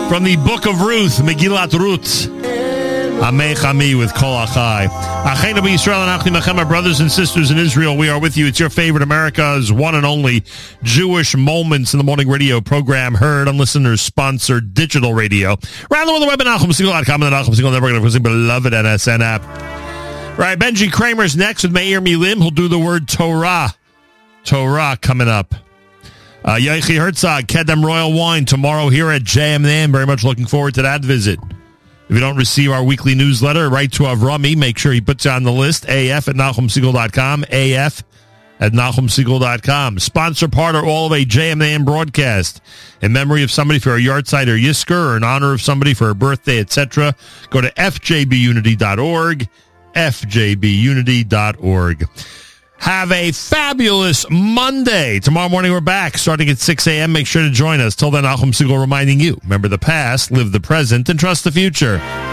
From the Book of Ruth, Megillat Ruth. Amei Chami with Kol Achai. Acheinu b'Yisrael and Achim Achem, my brothers and sisters in Israel, we are with you. It's your favorite America's one and only Jewish Moments in the Morning radio program, heard on listeners-sponsored digital radio. Around the web at NachumSegal.com and the Nachum Segal Network, and of course, beloved NSN app. Right, Benji Kramer's next with Meir Milim. He'll do the word Torah. Torah coming up. Yochi Herzog, Kedem Royal Wine, tomorrow here at JMN. Very much looking forward to that visit. If you don't receive our weekly newsletter, write to Avrami. Make sure he puts you on the list. AF at NachumSegal.com. AF at NachumSegal.com. Sponsor part or all of a JMN broadcast. In memory of somebody for a yahrzeit or Yizkor, or in honor of somebody for a birthday, etc., go to fjbunity.org. fjbunity.org. Have a fabulous Monday. Tomorrow morning we're back, starting at 6 a.m. Make sure to join us. Till then, Nachum Segal reminding you, remember the past, live the present, and trust the future.